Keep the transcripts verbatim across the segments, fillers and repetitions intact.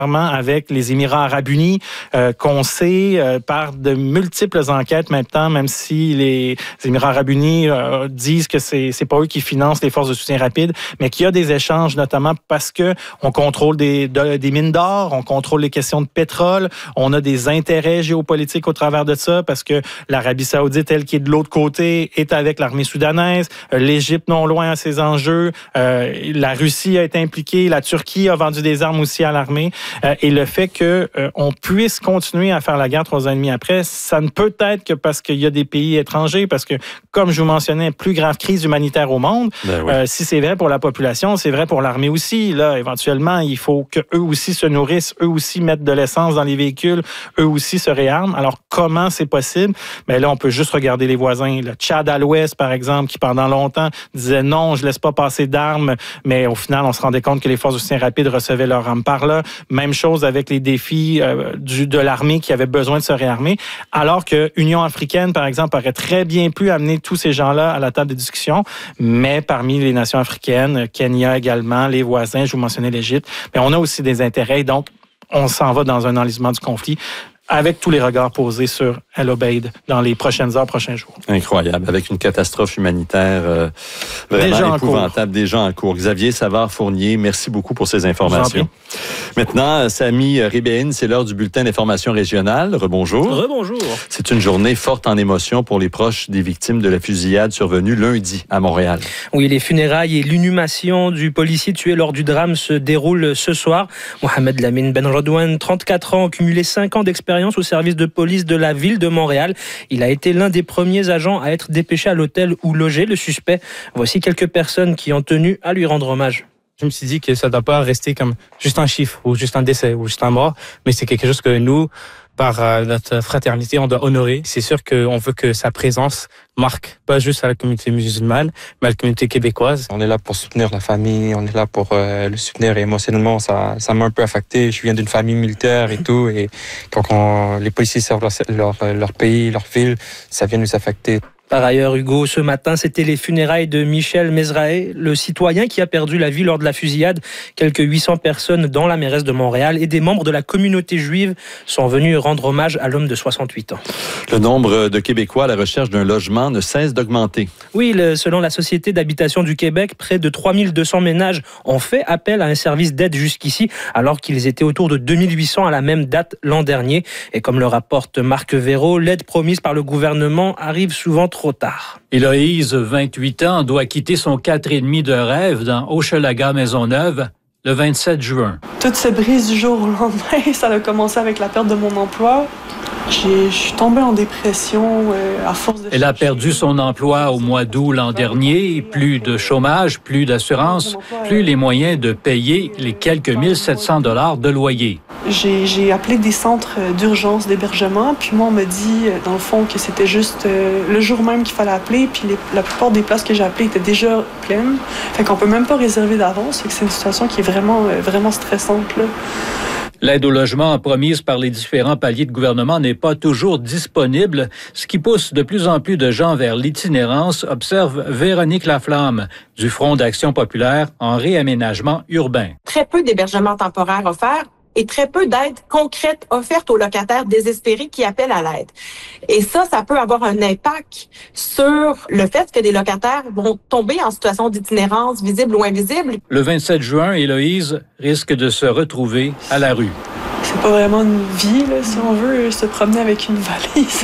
avec les Émirats arabes unis, euh, qu'on sait euh, par de multiples enquêtes maintenant, même si les Émirats arabes unis euh, disent que c'est c'est pas eux qui financent les forces de soutien rapide, mais qu'il y a des échanges, notamment parce que on contrôle des, de, des mines d'or, on contrôle les questions de pétrole, on a des intérêts géopolitiques au travers de ça, parce que l'Arabie saoudite, elle qui est de l'autre côté, est avec l'armée soudanaise, l'Égypte non loin à ses enjeux, euh, la Russie a été impliquée, la Turquie a vendu des armes aussi à l'armée. Euh, et le fait qu'on euh, puisse continuer à faire la guerre trois ans et demi après, ça ne peut être que parce qu'il y a des pays étrangers, parce que, comme je vous mentionnais, plus grave crise humanitaire au monde. Ben oui. euh, si c'est vrai pour la population, c'est vrai pour l'armée aussi. Là, éventuellement, il faut qu'eux aussi se nourrissent, eux aussi mettent de l'essence dans les véhicules, eux aussi se réarment. Alors, comment c'est possible? Ben là, on peut juste regarder les voisins. Le Tchad à l'ouest, par exemple, qui pendant longtemps disait non, je laisse pas passer d'armes, mais au final, on se rendait compte que les forces de soutien rapide recevaient leurs armes par là. Même chose avec les défis euh, du, de l'armée qui avait besoin de se réarmer, alors que l'Union africaine, par exemple, aurait très bien pu amener tous ces gens-là à la table de discussion, mais parmi les nations africaines, Kenya également, les voisins, je vous mentionnais l'Égypte, mais on a aussi des intérêts, donc on s'en va dans un enlisement du conflit, avec tous les regards posés sur El Obeid dans les prochaines heures, prochains jours. Incroyable, avec une catastrophe humanitaire euh, vraiment déjà épouvantable, déjà en cours. Xavier Savard-Fournier, merci beaucoup pour ces informations. Maintenant, Samy Ribéine, c'est l'heure du bulletin d'information régionale. Rebonjour. Rebonjour. C'est une journée forte en émotion pour les proches des victimes de la fusillade survenue lundi à Montréal. Oui, les funérailles et l'inhumation du policier tué lors du drame se déroulent ce soir. Mohamed Lamine Ben Rodouane, trente-quatre ans, cumulé cinq ans d'expérience au service de police de la ville de Montréal. Il a été l'un des premiers agents à être dépêché à l'hôtel où logeait le suspect. Voici quelques personnes qui ont tenu à lui rendre hommage. Je me suis dit que ça ne doit pas rester comme juste un chiffre ou juste un décès ou juste un mort, mais c'est quelque chose que nous, par notre fraternité, on doit honorer. C'est sûr qu'on veut que sa présence marque pas juste à la communauté musulmane, mais à la communauté québécoise. On est là pour soutenir la famille, on est là pour euh, le soutenir émotionnellement. Ça, ça m'a un peu affecté. Je viens d'une famille militaire et tout, et quand on, les policiers servent leur, leur, leur pays, leur ville, ça vient nous affecter. Par ailleurs, Hugo, ce matin, c'était les funérailles de Michel Mezrahe, le citoyen qui a perdu la vie lors de la fusillade. Quelques huit cents personnes dans la mairesse de Montréal et des membres de la communauté juive sont venus rendre hommage à l'homme de soixante-huit ans. Le nombre de Québécois à la recherche d'un logement ne cesse d'augmenter. Oui, le, selon la Société d'habitation du Québec, près de trois mille deux cents ménages ont fait appel à un service d'aide jusqu'ici, alors qu'ils étaient autour de deux mille huit cents à la même date l'an dernier. Et comme le rapporte Marc Véraud, l'aide promise par le gouvernement arrive souvent trop trop tard. Héloïse, vingt-huit ans, doit quitter son quatre et demi de rêve dans Hochelaga-Maisonneuve le vingt-sept juin. Tout se brise du jour au lendemain. Ça a commencé avec la perte de mon emploi. J'ai, je suis tombée en dépression euh, à force de... Elle a perdu son emploi au mois d'août l'an dernier. Plus de chômage, plus d'assurance, plus les moyens de payer les quelques mille sept cents dollars de loyer. J'ai, j'ai appelé des centres d'urgence d'hébergement, puis moi, on me dit, dans le fond, que c'était juste euh, le jour même qu'il fallait appeler, puis les, la plupart des places que j'ai appelées étaient déjà pleines. Fait qu'on peut même pas réserver d'avance. Fait que c'est une situation qui est vraiment, euh, vraiment stressante, là. L'aide au logement promise par les différents paliers de gouvernement n'est pas toujours disponible, ce qui pousse de plus en plus de gens vers l'itinérance, observe Véronique Laflamme du Front d'action populaire en réaménagement urbain. Très peu d'hébergements temporaires offerts et très peu d'aide concrète offerte aux locataires désespérés qui appellent à l'aide. Et ça, ça peut avoir un impact sur le fait que des locataires vont tomber en situation d'itinérance visible ou invisible. Le vingt-sept juin, Héloïse risque de se retrouver à la rue. C'est pas vraiment une vie, là, si on veut se promener avec une valise.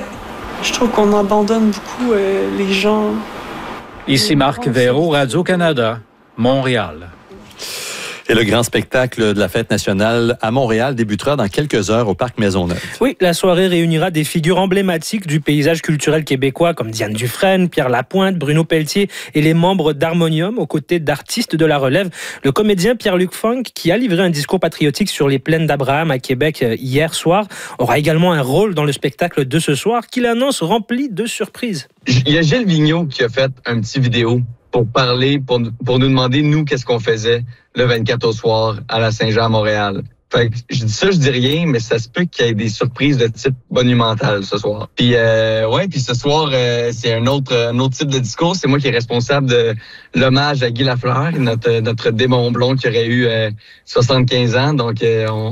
Je trouve qu'on abandonne beaucoup euh, les gens. Ici Marc Véraud, Radio-Canada, Montréal. Et le grand spectacle de la Fête nationale à Montréal débutera dans quelques heures au Parc Maisonneuve. Oui, la soirée réunira des figures emblématiques du paysage culturel québécois comme Diane Dufresne, Pierre Lapointe, Bruno Pelletier et les membres d'Harmonium aux côtés d'artistes de la relève. Le comédien Pierre-Luc Funk, qui a livré un discours patriotique sur les plaines d'Abraham à Québec hier soir, aura également un rôle dans le spectacle de ce soir qu'il annonce rempli de surprises. Il y a Gilles Vigneault qui a fait un petit vidéo pour parler, pour, pour nous demander, nous, qu'est-ce qu'on faisait le vingt-quatre au soir à la Saint-Jean à Montréal. Fait que je dis ça, je dis rien, mais ça se peut qu'il y ait des surprises de type monumental ce soir. Puis euh, ouais, puis ce soir, euh, c'est un autre un autre type de discours. C'est moi qui est responsable de l'hommage à Guy Lafleur, notre notre démon blond qui aurait eu euh, soixante-quinze ans. Donc euh, on